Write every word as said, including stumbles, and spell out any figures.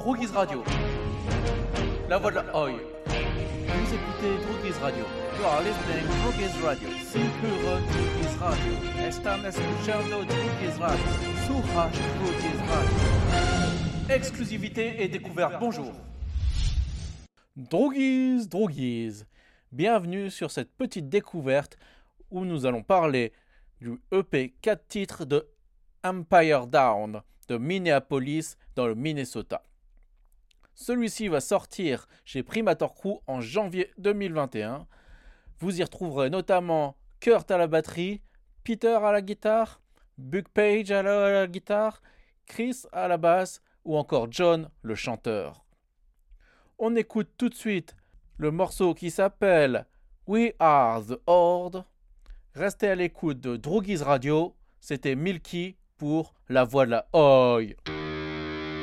Droguise Radio. La voix de la Oi. Vous écoutez Droguise Radio. You are listening Droguise Radio. Simpure Droguise Radio. Están escuchando Droguise Radio. Suraj Droguise Radio. Exclusivité et découverte. Bonjour. Droguise, Droguise. Bienvenue sur cette petite découverte où nous allons parler du E P quatre titres de Empire Down de Minneapolis dans le Minnesota. Celui-ci va sortir chez Primator Crew en janvier deux mille vingt et un. Vous y retrouverez notamment Kurt à la batterie, Peter à la guitare, Buck Page à la, à la guitare, Chris à la basse ou encore John le chanteur. On écoute tout de suite le morceau qui s'appelle We Are the Horde. Restez à l'écoute de Droguise Radio. C'était Milky pour la voix de la Oi.